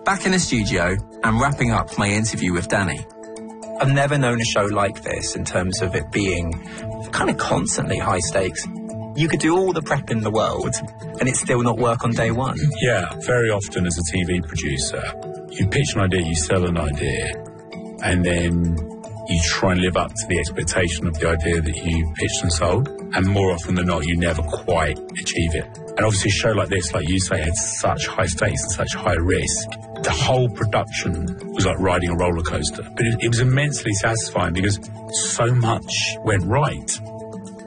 Back in the studio, I'm wrapping up my interview with Danny. I've never known a show like this in terms of it being kind of constantly high stakes. You could do all the prep in the world and it still not work on day one. Yeah, very often as a TV producer, you pitch an idea, you sell an idea, and then you try and live up to the expectation of the idea that you pitched and sold. And more often than not, you never quite achieve it. And obviously a show like this, like you say, had such high stakes and such high risk. The whole production was like riding a roller coaster. But it was immensely satisfying because so much went right.